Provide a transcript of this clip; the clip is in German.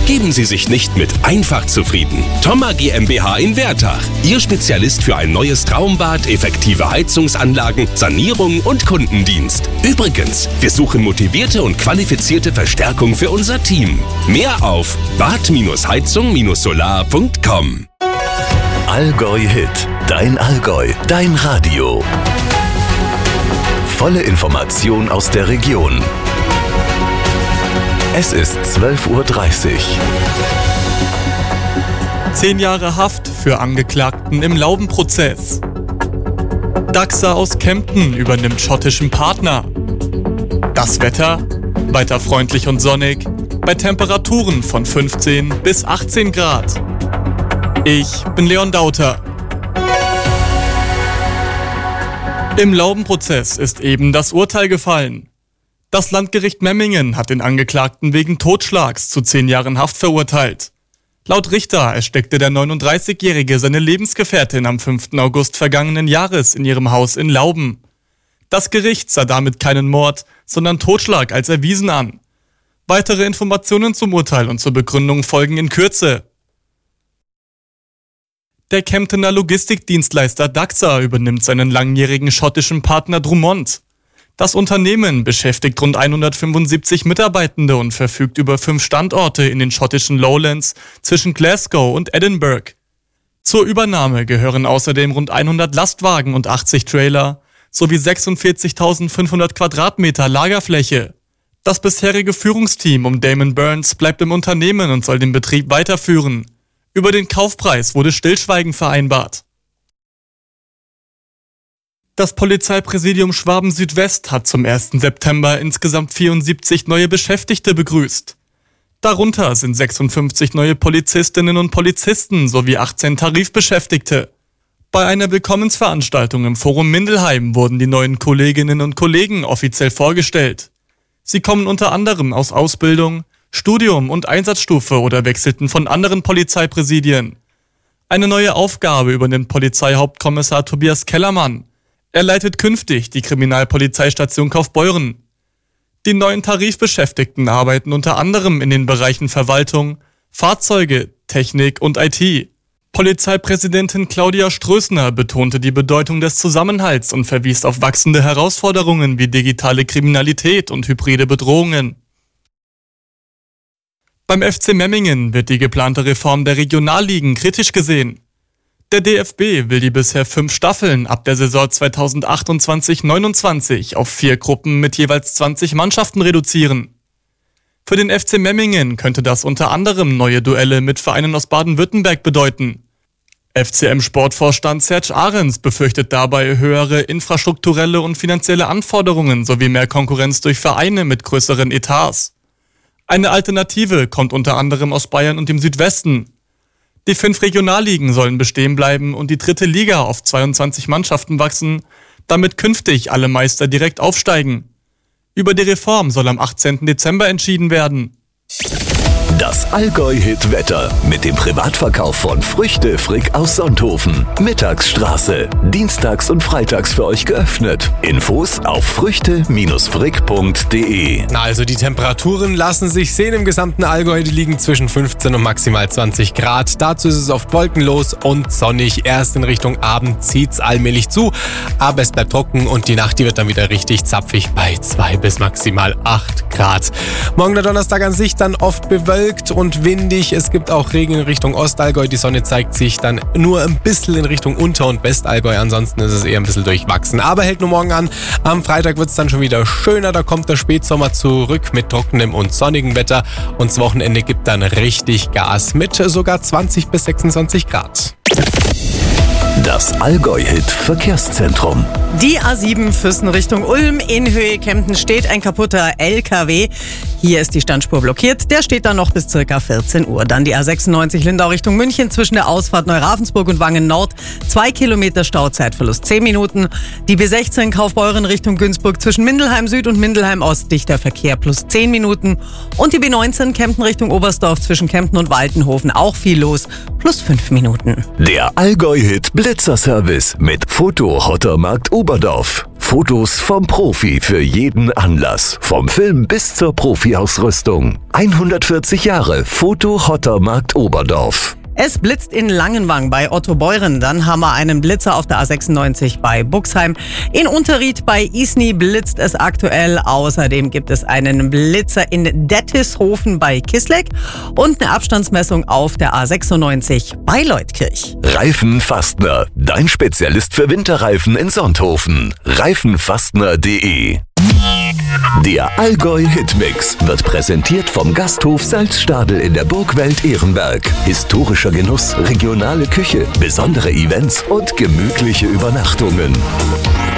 Geben Sie sich nicht mit einfach zufrieden. Thoma GmbH in Wertach. Ihr Spezialist für ein neues Traumbad, effektive Heizungsanlagen, Sanierung und Kundendienst. Übrigens, wir suchen motivierte und qualifizierte Verstärkung für unser Team. Mehr auf bad-heizung-solar.com. Allgäu Hit. Dein Allgäu. Dein Radio. Volle Information aus der Region. Es ist 12:30 Uhr. 10 Jahre Haft für Angeklagten im Laubenprozess. Daxa aus Kempten übernimmt schottischen Partner. Das Wetter? Weiter freundlich und sonnig, bei Temperaturen von 15 bis 18 Grad. Ich bin Leon Dauter. Im Laubenprozess ist eben das Urteil gefallen. Das Landgericht Memmingen hat den Angeklagten wegen Totschlags zu 10 Jahren Haft verurteilt. Laut Richter ersteckte der 39-Jährige seine Lebensgefährtin am 5. August vergangenen Jahres in ihrem Haus in Lauben. Das Gericht sah damit keinen Mord, sondern Totschlag als erwiesen an. Weitere Informationen zum Urteil und zur Begründung folgen in Kürze. Der Kemptener Logistikdienstleister Daxa übernimmt seinen langjährigen schottischen Partner Drummond. Das Unternehmen beschäftigt rund 175 Mitarbeitende und verfügt über 5 Standorte in den schottischen Lowlands zwischen Glasgow und Edinburgh. Zur Übernahme gehören außerdem rund 100 Lastwagen und 80 Trailer sowie 46.500 Quadratmeter Lagerfläche. Das bisherige Führungsteam um Damon Burns bleibt im Unternehmen und soll den Betrieb weiterführen. Über den Kaufpreis wurde Stillschweigen vereinbart. Das Polizeipräsidium Schwaben-Südwest hat zum 1. September insgesamt 74 neue Beschäftigte begrüßt. Darunter sind 56 neue Polizistinnen und Polizisten sowie 18 Tarifbeschäftigte. Bei einer Willkommensveranstaltung im Forum Mindelheim wurden die neuen Kolleginnen und Kollegen offiziell vorgestellt. Sie kommen unter anderem aus Ausbildung, Studium und Einsatzstufe oder wechselten von anderen Polizeipräsidien. Eine neue Aufgabe übernimmt Polizeihauptkommissar Tobias Kellermann. Er leitet künftig die Kriminalpolizeistation Kaufbeuren. Die neuen Tarifbeschäftigten arbeiten unter anderem in den Bereichen Verwaltung, Fahrzeuge, Technik und IT. Polizeipräsidentin Claudia Strößner betonte die Bedeutung des Zusammenhalts und verwies auf wachsende Herausforderungen wie digitale Kriminalität und hybride Bedrohungen. Beim FC Memmingen wird die geplante Reform der Regionalligen kritisch gesehen. Der DFB will die bisher 5 Staffeln ab der Saison 2028/29 auf 4 Gruppen mit jeweils 20 Mannschaften reduzieren. Für den FC Memmingen könnte das unter anderem neue Duelle mit Vereinen aus Baden-Württemberg bedeuten. FCM-Sportvorstand Serge Ahrens befürchtet dabei höhere infrastrukturelle und finanzielle Anforderungen sowie mehr Konkurrenz durch Vereine mit größeren Etats. Eine Alternative kommt unter anderem aus Bayern und dem Südwesten. Die 5 Regionalligen sollen bestehen bleiben und die 3. Liga auf 22 Mannschaften wachsen, damit künftig alle Meister direkt aufsteigen. Über die Reform soll am 18. Dezember entschieden werden. Das Allgäu-Hit-Wetter mit dem Privatverkauf von Früchte Frick aus Sonthofen. Mittagsstraße. Dienstags und freitags für euch geöffnet. Infos auf früchte-frick.de. Also die Temperaturen lassen sich sehen im gesamten Allgäu. Die liegen zwischen 15 und maximal 20 Grad. Dazu ist es oft wolkenlos und sonnig. Erst in Richtung Abend zieht's allmählich zu. Aber es bleibt trocken und die Nacht, die wird dann wieder richtig zapfig bei 2 bis maximal 8 Grad. Morgen der Donnerstag an sich dann oft bewölkt und windig. Es gibt auch Regen in Richtung Ostallgäu. Die Sonne zeigt sich dann nur ein bisschen in Richtung Unter- und Westallgäu. Ansonsten ist es eher ein bisschen durchwachsen. Aber hält nur morgen an. Am Freitag wird es dann schon wieder schöner. Da kommt der Spätsommer zurück mit trockenem und sonnigem Wetter. Und das Wochenende gibt dann richtig Gas mit sogar 20 bis 26 Grad. Das Allgäu-Hit-Verkehrszentrum. Die A7 Füssen Richtung Ulm. In Höhe Kempten steht ein kaputter LKW. Hier ist die Standspur blockiert. Der steht dann noch bis ca. 14 Uhr. Dann die A96 Lindau Richtung München zwischen der Ausfahrt Neuravensburg und Wangen Nord. 2 Kilometer Stauzeitverlust 10 Minuten. Die B16 Kaufbeuren Richtung Günzburg zwischen Mindelheim Süd und Mindelheim Ost. Dichter Verkehr plus 10 Minuten. Und die B19 Kempten Richtung Oberstdorf zwischen Kempten und Waltenhofen. Auch viel los. Plus 5 Minuten. Der Allgäu-Hit Blitzerservice mit Foto Hottermarkt Oberdorf. Fotos vom Profi für jeden Anlass. Vom Film bis zur Profi-Ausrüstung. 140 Jahre Foto-Hottermarkt Oberdorf. Es blitzt in Langenwang bei Otto Beuren. Dann haben wir einen Blitzer auf der A96 bei Buxheim. In Unterried bei Isny blitzt es aktuell. Außerdem gibt es einen Blitzer in Dettishofen bei Kisleck und eine Abstandsmessung auf der A96 bei Leutkirch. Reifenfastner, dein Spezialist für Winterreifen in Sonthofen. Reifenfastner.de. Der Allgäu Hitmix wird präsentiert vom Gasthof Salzstadel in der Burgwelt Ehrenberg. Historischer Genuss, regionale Küche, besondere Events und gemütliche Übernachtungen.